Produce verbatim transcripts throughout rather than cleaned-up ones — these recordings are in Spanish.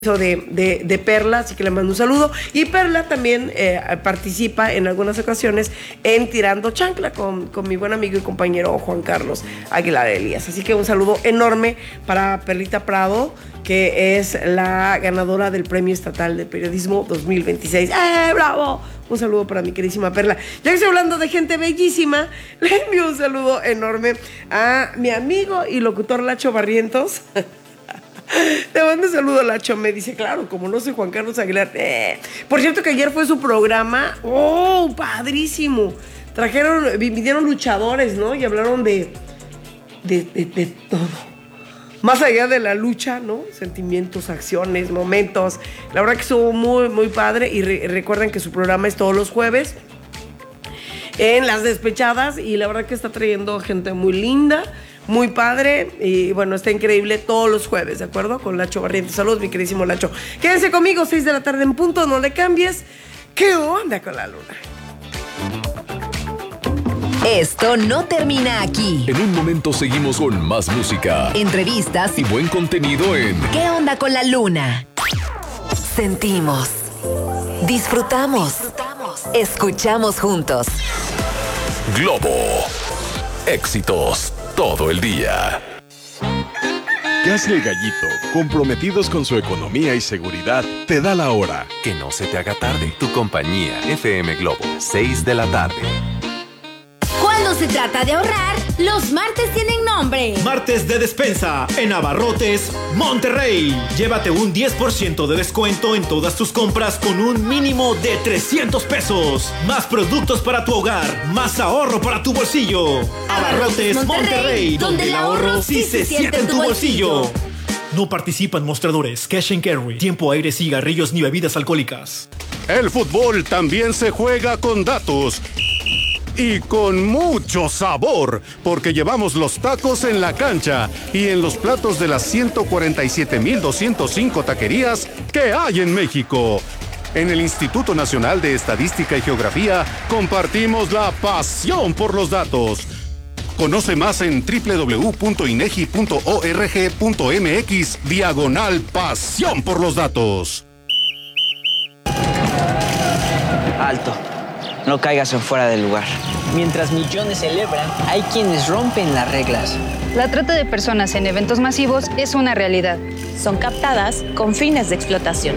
De, de, de Perla, así que le mando un saludo. Y Perla también eh, participa en algunas ocasiones en Tirando Chancla con, con mi buen amigo y compañero Juan Carlos Aguilar Elías. Así que un saludo enorme para Perlita Prado, que es la ganadora del Premio Estatal de Periodismo dos mil veintiséis. ¡Eh, bravo! Un saludo para mi queridísima Perla. Ya que estoy hablando de gente bellísima, le envío un saludo enorme a mi amigo y locutor Lacho Barrientos. Te mando un saludo, Lacho. Me dice, claro, como no soy Juan Carlos Aguilar. Eh. Por cierto, que ayer fue su programa. ¡Oh, padrísimo! Trajeron, vinieron luchadores, ¿no? Y hablaron de, de, de, de todo. Más allá de la lucha, ¿no? Sentimientos, acciones, momentos. La verdad que estuvo muy, muy padre. Y re, recuerden que su programa es todos los jueves en Las Despechadas. Y la verdad que está trayendo gente muy linda, muy padre, y bueno, está increíble todos los jueves, ¿de acuerdo? Con Lacho Barrientos. Saludos, mi queridísimo Lacho. Quédense conmigo, seis de la tarde en punto, no le cambies. ¿Qué onda con la luna? Esto no termina aquí. En un momento seguimos con más música, entrevistas y buen contenido en ¿Qué onda con la luna? Sentimos, disfrutamos, disfrutamos. Escuchamos juntos. Globo. Éxitos todo el día. Gas El Gallito, comprometidos con su economía y seguridad, te da la hora. Que no se te haga tarde. Tu compañía F M Globo, seis de la tarde. Cuando se trata de ahorrar, los martes tienen nombre. Martes de despensa en Abarrotes Monterrey. Llévate un diez por ciento de descuento en todas tus compras con un mínimo de trescientos pesos. Más productos para tu hogar, más ahorro para tu bolsillo. Abarrotes Monterrey, Monterrey, donde el ahorro sí se siente en tu bolsillo. No participan mostradores, cash and carry, tiempo, aire, cigarrillos ni bebidas alcohólicas. El fútbol también se juega con datos. Y con mucho sabor, porque llevamos los tacos en la cancha y en los platos de las ciento cuarenta y siete mil doscientos cinco taquerías que hay en México. En el Instituto Nacional de Estadística y Geografía compartimos la pasión por los datos. Conoce más en doble u doble u doble u punto inegi punto org punto mx diagonal pasión por los datos. Alto. No caigas en fuera del lugar. Mientras millones celebran, hay quienes rompen las reglas. La trata de personas en eventos masivos es una realidad. Son captadas con fines de explotación.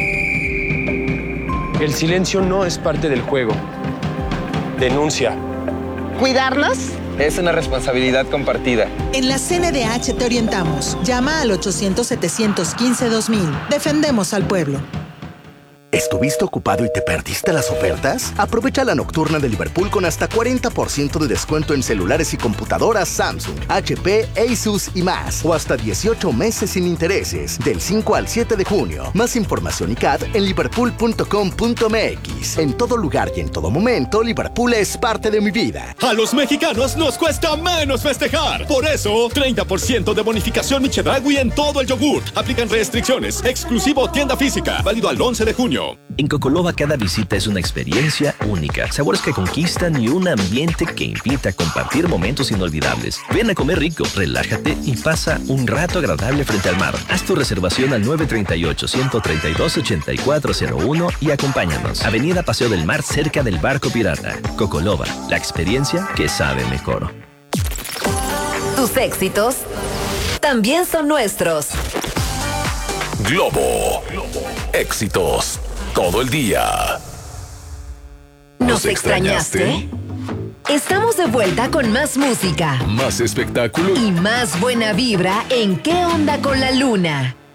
El silencio no es parte del juego. Denuncia. ¿Cuidarlos? Es una responsabilidad compartida. En la C N D H te orientamos. Llama al ochocientos, setecientos quince, dos mil. Defendemos al pueblo. ¿Estuviste ocupado y te perdiste las ofertas? Aprovecha la nocturna de Liverpool con hasta cuarenta por ciento de descuento en celulares y computadoras Samsung, H P, Asus y más. O hasta dieciocho meses sin intereses, del cinco al siete de junio. Más información y C A D en liverpool punto com punto mx. En todo lugar y en todo momento, Liverpool es parte de mi vida. A los mexicanos nos cuesta menos festejar. Por eso, treinta por ciento de bonificación Michedragui en todo el yogur. Aplican restricciones. Exclusivo tienda física. Válido al once de junio. En Cocoloba cada visita es una experiencia única, sabores que conquistan y un ambiente que invita a compartir momentos inolvidables. Ven a comer rico, relájate y pasa un rato agradable frente al mar. Haz tu reservación al nueve tres ocho, uno tres dos, ocho cuatro cero uno y acompáñanos. Avenida Paseo del Mar, cerca del Barco Pirata. Cocoloba, la experiencia que sabe mejor. Tus éxitos también son nuestros. Globo. Éxitos todo el día. ¿Nos, ¿Nos extrañaste? extrañaste? Estamos de vuelta con más música, más espectáculo y más buena vibra en ¿Qué onda con la luna?